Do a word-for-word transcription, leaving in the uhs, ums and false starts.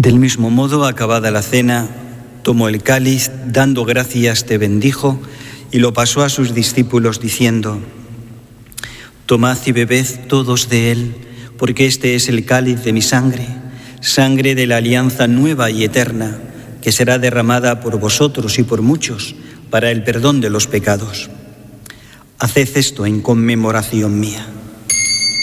Del mismo modo, acabada la cena, tomó el cáliz, dando gracias, te bendijo y lo pasó a sus discípulos diciendo: tomad y bebed todos de él, porque este es el cáliz de mi sangre, sangre de la alianza nueva y eterna, que será derramada por vosotros y por muchos para el perdón de los pecados. Haced esto en conmemoración mía.